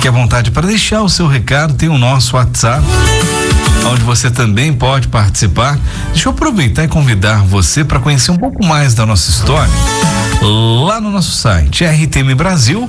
Fique à vontade para deixar o seu recado, tem o nosso WhatsApp, onde você também pode participar. Deixa eu aproveitar e convidar você para conhecer um pouco mais da nossa história lá no nosso site rtmbrasil.org.br.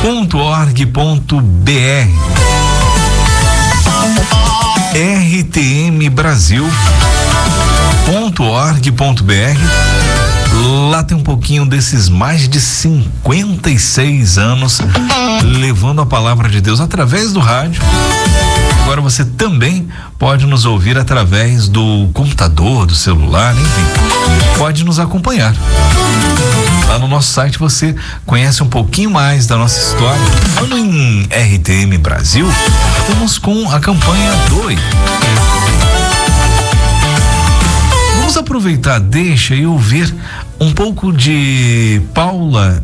rtmbrasil.org.br. Lá tem um pouquinho desses mais de 56 anos levando a palavra de Deus através do rádio. Agora você também pode nos ouvir através do computador, do celular, enfim, pode nos acompanhar. Lá no nosso site você conhece um pouquinho mais da nossa história. Falando em RTM Brasil, estamos com a campanha 2. Vamos aproveitar, deixa e ouvir um pouco de Paula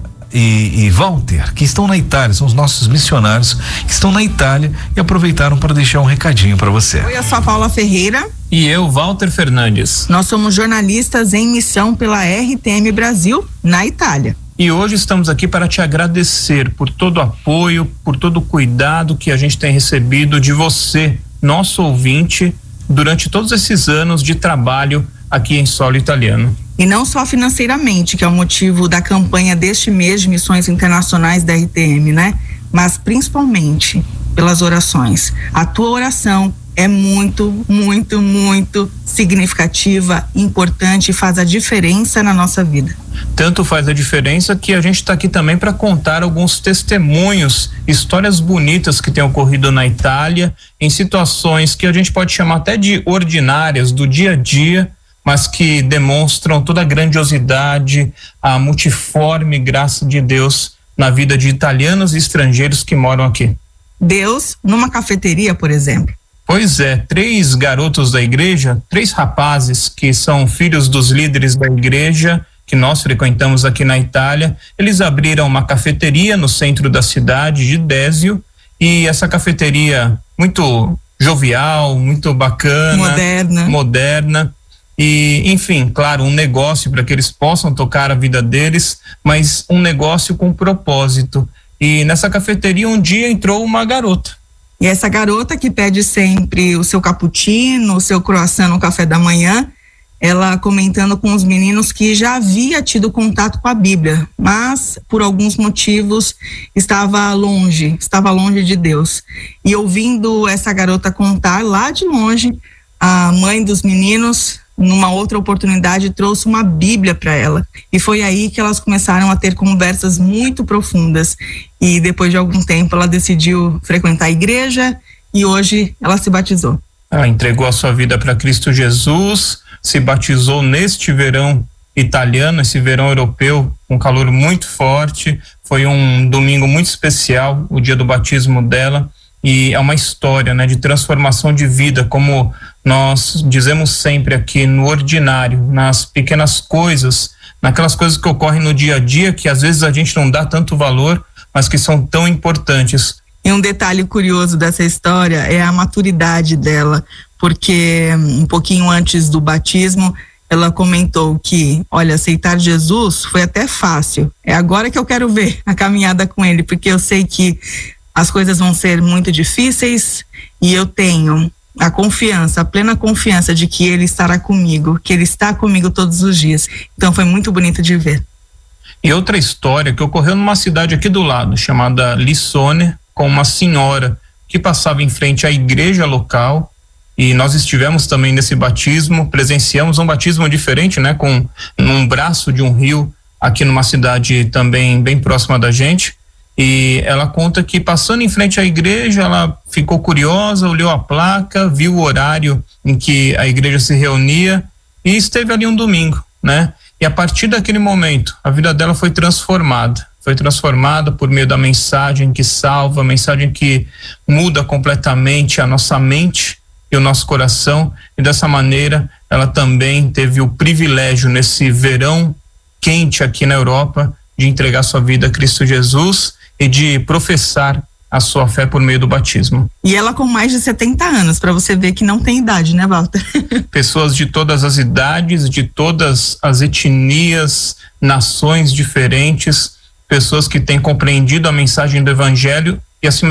e Walter, que estão na Itália, são os nossos missionários que estão na Itália e aproveitaram para deixar um recadinho para você. Oi, eu sou a Paula Ferreira. E eu, Walter Fernandes. Nós somos jornalistas em missão pela RTM Brasil, na Itália. E hoje estamos aqui para te agradecer por todo o apoio, por todo o cuidado que a gente tem recebido de você, nosso ouvinte, durante todos esses anos de trabalho aqui em solo italiano. E não só financeiramente, que é o motivo da campanha deste mês de missões internacionais da RTM, né? Mas principalmente pelas orações. A tua oração é muito, muito, muito significativa, importante e faz a diferença na nossa vida. Tanto faz a diferença que a gente está aqui também para contar alguns testemunhos, histórias bonitas que têm ocorrido na Itália, em situações que a gente pode chamar até de ordinárias, do dia a dia, mas que demonstram toda a grandiosidade, a multiforme graça de Deus na vida de italianos e estrangeiros que moram aqui. Deus numa cafeteria, por exemplo. Pois é, 3 garotos da igreja, 3 rapazes que são filhos dos líderes da igreja que nós frequentamos aqui na Itália, eles abriram uma cafeteria no centro da cidade de Desio, e essa cafeteria muito jovial, muito bacana, moderna. E, enfim, claro, um negócio para que eles possam tocar a vida deles, mas um negócio com propósito. E nessa cafeteria um dia entrou uma garota. E essa garota que pede sempre o seu cappuccino, o seu croissant no café da manhã, ela comentando com os meninos que já havia tido contato com a Bíblia, mas por alguns motivos estava longe de Deus. E ouvindo essa garota contar lá de longe, a mãe dos meninos, numa outra oportunidade, trouxe uma Bíblia para ela. E foi aí que elas começaram a ter conversas muito profundas. E depois de algum tempo ela decidiu frequentar a igreja e hoje ela se batizou. Ela entregou a sua vida para Cristo Jesus, se batizou neste verão italiano, esse verão europeu, com calor muito forte. Foi um domingo muito especial, o dia do batismo dela. E é uma história, né, de transformação de vida, como nós dizemos sempre aqui, no ordinário, nas pequenas coisas, naquelas coisas que ocorrem no dia a dia, que às vezes a gente não dá tanto valor, mas que são tão importantes. E um detalhe curioso dessa história é a maturidade dela, porque um pouquinho antes do batismo, ela comentou que, olha, aceitar Jesus foi até fácil, é agora que eu quero ver a caminhada com ele, porque eu sei que as coisas vão ser muito difíceis e eu tenho a confiança, a plena confiança de que ele estará comigo, que ele está comigo todos os dias. Então foi muito bonito de ver. E outra história que ocorreu numa cidade aqui do lado, chamada Lissone, com uma senhora que passava em frente à igreja local, e nós estivemos também nesse batismo, presenciamos um batismo diferente, né, com um braço de um rio aqui numa cidade também bem próxima da gente. E ela conta que passando em frente à igreja, ela ficou curiosa, olhou a placa, viu o horário em que a igreja se reunia e esteve ali um domingo, né? E a partir daquele momento, a vida dela foi transformada por meio da mensagem que salva, a mensagem que muda completamente a nossa mente e o nosso coração, e dessa maneira ela também teve o privilégio nesse verão quente aqui na Europa de entregar sua vida a Cristo Jesus e de professar a sua fé por meio do batismo. E ela com mais de 70 anos, para você ver que não tem idade, né, Walter? Pessoas de todas as idades, de todas as etnias, nações diferentes, pessoas que têm compreendido a mensagem do Evangelho e, acima